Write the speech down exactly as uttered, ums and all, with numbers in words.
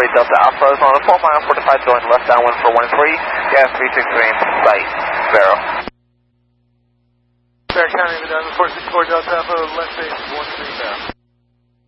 Delta Alpha is on a four mile forty-five going left downwind for one three, gas three six three, site, Vero. Bear County, four six four Delta Alpha, left base one three, Vero.